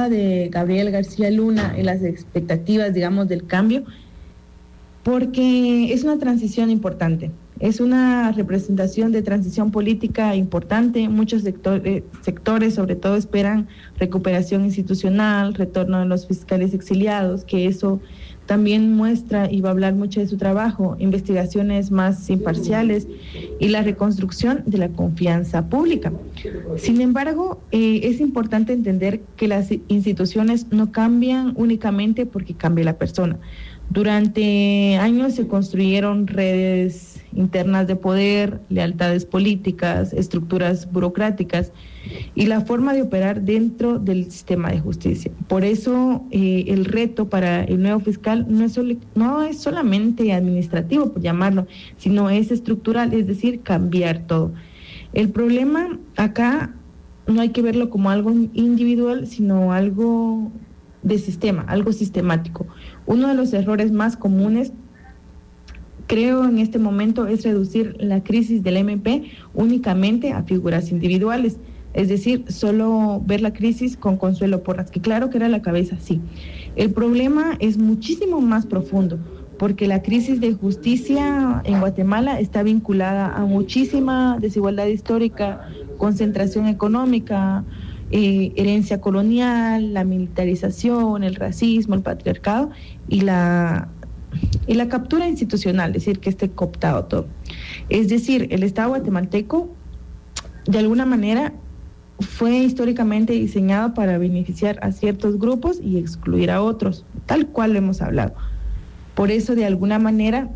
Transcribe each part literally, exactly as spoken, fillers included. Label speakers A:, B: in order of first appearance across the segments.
A: llegada de Gabriel García Luna y las expectativas, digamos, del cambio, porque es una transición importante, es una representación de transición política importante. Muchos sectores, sectores sobre todo esperan recuperación institucional, retorno de los fiscales exiliados, que eso también muestra y va a hablar mucho de su trabajo, investigaciones más imparciales y la reconstrucción de la confianza pública. Sin embargo, eh, es importante entender que las instituciones no cambian únicamente porque cambie la persona. Durante años se construyeron redes internas de poder, lealtades políticas, estructuras burocráticas y la forma de operar dentro del sistema de justicia. Por eso eh, el reto para el nuevo fiscal no es, solo, no es solamente administrativo, por llamarlo, sino es estructural, es decir, cambiar todo. El problema acá no hay que verlo como algo individual, sino algo de sistema, algo sistemático. Uno de los errores más comunes, creo, en este momento es reducir la crisis del M P únicamente a figuras individuales, es decir, solo ver la crisis con Consuelo Porras, que claro que era la cabeza, sí. El problema es muchísimo más profundo, porque la crisis de justicia en Guatemala está vinculada a muchísima desigualdad histórica, concentración económica, eh, herencia colonial, la militarización, el racismo, el patriarcado y la... y la captura institucional, es decir, que esté cooptado todo. Es decir, el Estado guatemalteco, de alguna manera, fue históricamente diseñado para beneficiar a ciertos grupos y excluir a otros, tal cual lo hemos hablado. Por eso, de alguna manera,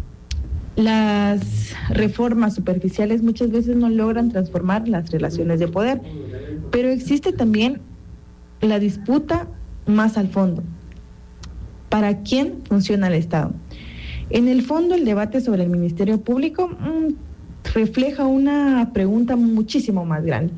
A: las reformas superficiales muchas veces no logran transformar las relaciones de poder, pero existe también la disputa más al fondo. ¿Para quién funciona el Estado? En el fondo, el debate sobre el Ministerio Público mmm, refleja una pregunta muchísimo más grande.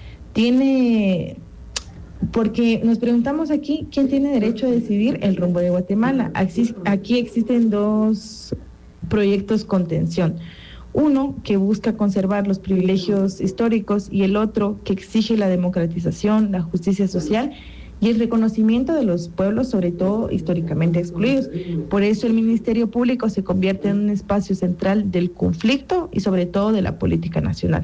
A: Tiene, porque nos preguntamos aquí, ¿quién tiene derecho a decidir el rumbo de Guatemala? Aquí, aquí existen dos proyectos con tensión. Uno que busca conservar los privilegios históricos y el otro que exige la democratización, la justicia social y el reconocimiento de los pueblos, sobre todo históricamente excluidos. Por eso el Ministerio Público se convierte en un espacio central del conflicto y sobre todo de la política nacional.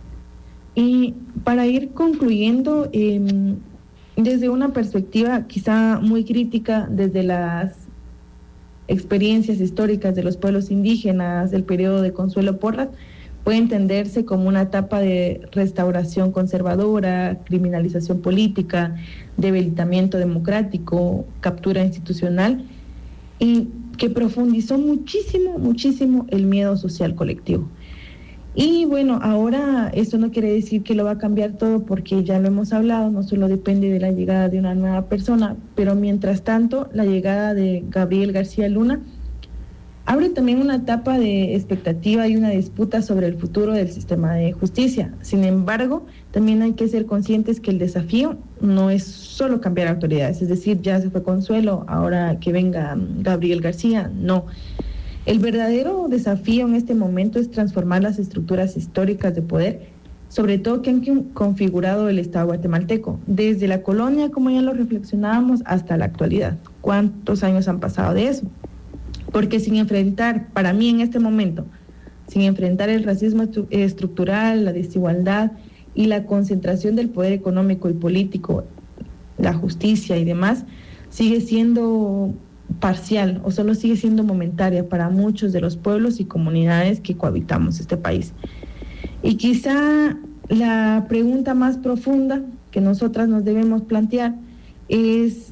A: Y para ir concluyendo, eh, desde una perspectiva quizá muy crítica, desde las experiencias históricas de los pueblos indígenas del periodo de Consuelo Porras, puede entenderse como una etapa de restauración conservadora, criminalización política, debilitamiento democrático, captura institucional, y que profundizó muchísimo, muchísimo el miedo social colectivo. Y bueno, ahora esto no quiere decir que lo va a cambiar todo, porque ya lo hemos hablado, no solo depende de la llegada de una nueva persona, pero mientras tanto, la llegada de Gabriel García Luna abre también una etapa de expectativa y una disputa sobre el futuro del sistema de justicia. Sin embargo, también hay que ser conscientes que el desafío no es solo cambiar autoridades, es decir, ya se fue Consuelo, ahora que venga Gabriel García, no. El verdadero desafío en este momento es transformar las estructuras históricas de poder, sobre todo que han configurado el Estado guatemalteco, desde la colonia, como ya lo reflexionábamos, hasta la actualidad. ¿Cuántos años han pasado de eso? Porque sin enfrentar, para mí en este momento, sin enfrentar el racismo estru- estructural, la desigualdad y la concentración del poder económico y político, la justicia y demás, sigue siendo parcial o solo sigue siendo momentaria para muchos de los pueblos y comunidades que cohabitamos este país. Y quizá la pregunta más profunda que nosotras nos debemos plantear es: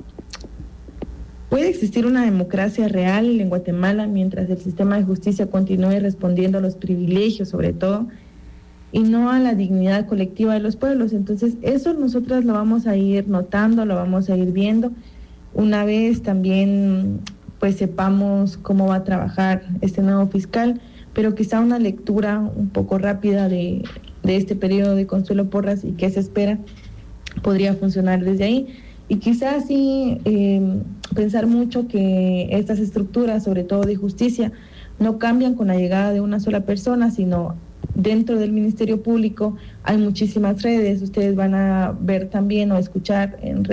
A: ¿puede existir una democracia real en Guatemala mientras el sistema de justicia continúe respondiendo a los privilegios, sobre todo, y no a la dignidad colectiva de los pueblos? Entonces, eso nosotras lo vamos a ir notando, lo vamos a ir viendo. Una vez también, pues, sepamos cómo va a trabajar este nuevo fiscal, pero quizá una lectura un poco rápida de, de este periodo de Consuelo Porras y qué se espera podría funcionar desde ahí. Y quizás sí eh, pensar mucho que estas estructuras, sobre todo de justicia, no cambian con la llegada de una sola persona, sino dentro del Ministerio Público hay muchísimas redes. Ustedes van a ver también o escuchar en redes